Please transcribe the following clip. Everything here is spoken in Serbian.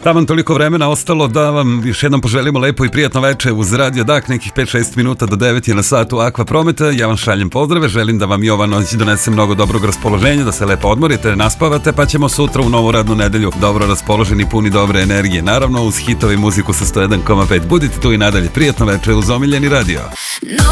Taman toliko vremena ostalo da vam još jednom poželimo lepo i prijatno veče uz Radio Dak, nekih 5-6 minuta do 9 je na satu Aqua Prometa. Ja vam šaljem pozdrave, želim da vam i ova noć donese mnogo dobrog raspoloženja, da se lepo odmorite, naspavate, pa ćemo sutra u novu radnu nedelju dobro raspoloženi, puni dobre energije. Naravno uz hitove i muziku sa 101,5. Budite tu i nadalje, prijatno veče uz omiljeni radio.